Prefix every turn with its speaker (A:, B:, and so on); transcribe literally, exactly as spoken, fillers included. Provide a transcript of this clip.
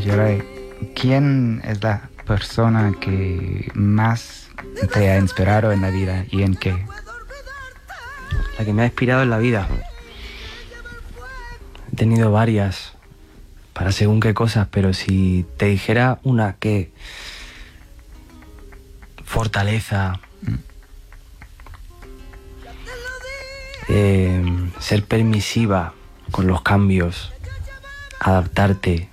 A: Geray, ¿quién es la persona que más te ha inspirado en la vida y en qué?
B: La que me ha inspirado en la vida. He tenido varias, para según qué cosas, pero si te dijera una que... Fortaleza, eh, ser permisiva con los cambios, adaptarte,